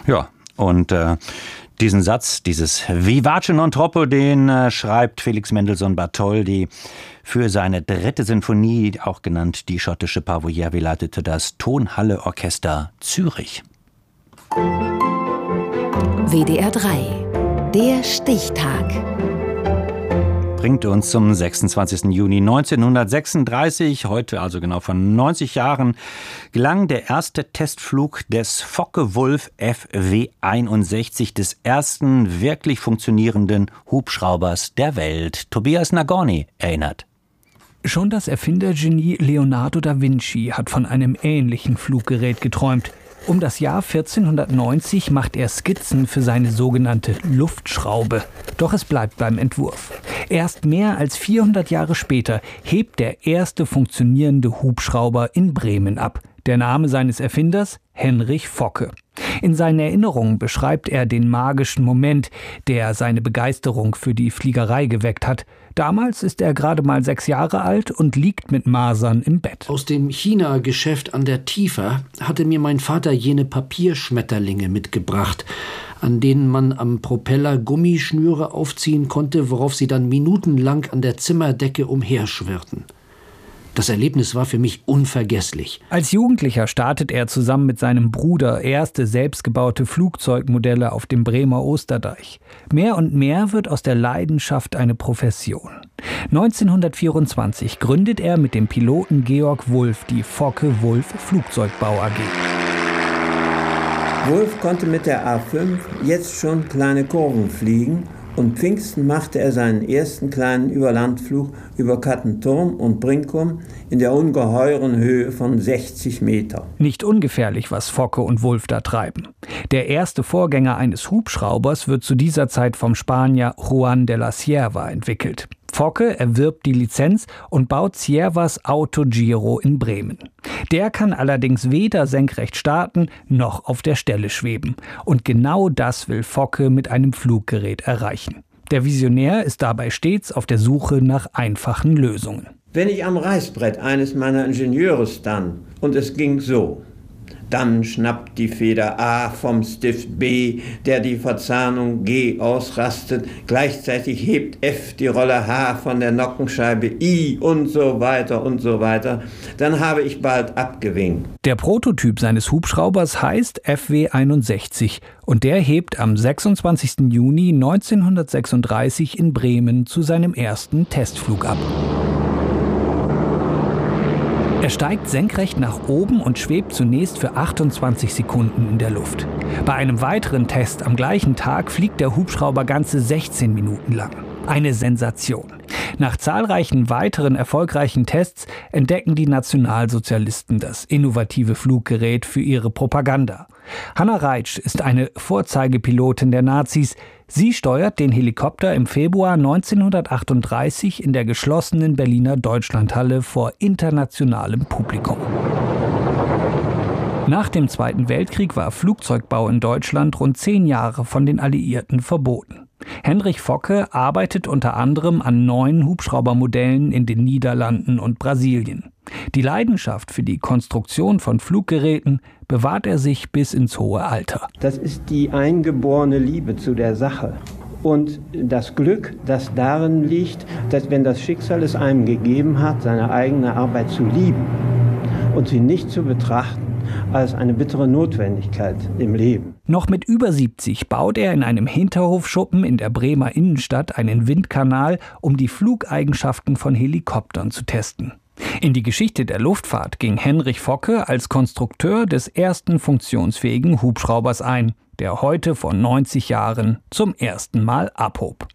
Ja, und diesen Satz, dieses Vivace non troppo, den schreibt Felix Mendelssohn Bartholdy für seine 3. Sinfonie, auch genannt die schottische Pavoyère, wie leitete das Tonhalle Orchester Zürich. WDR 3, der Stichtag. Bringt uns zum 26. Juni 1936, heute also genau vor 90 Jahren, gelang der erste Testflug des Focke-Wulf FW-61, des ersten wirklich funktionierenden Hubschraubers der Welt. Tobias Nagorny erinnert. Schon das Erfindergenie Leonardo da Vinci hat von einem ähnlichen Fluggerät geträumt. Um das Jahr 1490 macht er Skizzen für seine sogenannte Luftschraube. Doch es bleibt beim Entwurf. Erst mehr als 400 Jahre später hebt der erste funktionierende Hubschrauber in Bremen ab. Der Name seines Erfinders? Henrich Focke. In seinen Erinnerungen beschreibt er den magischen Moment, der seine Begeisterung für die Fliegerei geweckt hat. Damals ist er gerade mal 6 Jahre alt und liegt mit Masern im Bett. Aus dem China-Geschäft an der Tifer hatte mir mein Vater jene Papierschmetterlinge mitgebracht, an denen man am Propeller Gummischnüre aufziehen konnte, worauf sie dann minutenlang an der Zimmerdecke umherschwirrten. Das Erlebnis war für mich unvergesslich. Als Jugendlicher startet er zusammen mit seinem Bruder erste selbstgebaute Flugzeugmodelle auf dem Bremer Osterdeich. Mehr und mehr wird aus der Leidenschaft eine Profession. 1924 gründet er mit dem Piloten Georg Wulf die Focke-Wulf Flugzeugbau AG. Wulf konnte mit der A5 jetzt schon kleine Kurven fliegen. Und Pfingsten machte er seinen ersten kleinen Überlandflug über Kattenturm und Brinkum in der ungeheuren Höhe von 60 Meter. Nicht ungefährlich, was Focke und Wulf da treiben. Der erste Vorgänger eines Hubschraubers wird zu dieser Zeit vom Spanier Juan de la Cierva entwickelt. Focke erwirbt die Lizenz und baut Ciervas Autogiro in Bremen. Der kann allerdings weder senkrecht starten noch auf der Stelle schweben. Und genau das will Focke mit einem Fluggerät erreichen. Der Visionär ist dabei stets auf der Suche nach einfachen Lösungen. Wenn ich am Reißbrett eines meiner Ingenieure stand und es ging so, dann schnappt die Feder A vom Stift B, der die Verzahnung G ausrastet. Gleichzeitig hebt F die Rolle H von der Nockenscheibe I und so weiter und so weiter. Dann habe ich bald abgewinkt. Der Prototyp seines Hubschraubers heißt FW-61 und der hebt am 26. Juni 1936 in Bremen zu seinem ersten Testflug ab. Er steigt senkrecht nach oben und schwebt zunächst für 28 Sekunden in der Luft. Bei einem weiteren Test am gleichen Tag fliegt der Hubschrauber ganze 16 Minuten lang. Eine Sensation. Nach zahlreichen weiteren erfolgreichen Tests entdecken die Nationalsozialisten das innovative Fluggerät für ihre Propaganda. Hanna Reitsch ist eine Vorzeigepilotin der Nazis. Sie steuert den Helikopter im Februar 1938 in der geschlossenen Berliner Deutschlandhalle vor internationalem Publikum. Nach dem Zweiten Weltkrieg war Flugzeugbau in Deutschland rund 10 Jahre von den Alliierten verboten. Henrich Focke arbeitet unter anderem an neuen Hubschraubermodellen in den Niederlanden und Brasilien. Die Leidenschaft für die Konstruktion von Fluggeräten bewahrt er sich bis ins hohe Alter. Das ist die eingeborene Liebe zu der Sache. Und das Glück, das darin liegt, dass wenn das Schicksal es einem gegeben hat, seine eigene Arbeit zu lieben und sie nicht zu betrachten als eine bittere Notwendigkeit im Leben. Noch mit über 70 baut er in einem Hinterhofschuppen in der Bremer Innenstadt einen Windkanal, um die Flugeigenschaften von Helikoptern zu testen. In die Geschichte der Luftfahrt ging Henrich Focke als Konstrukteur des ersten funktionsfähigen Hubschraubers ein, der heute vor 90 Jahren zum ersten Mal abhob.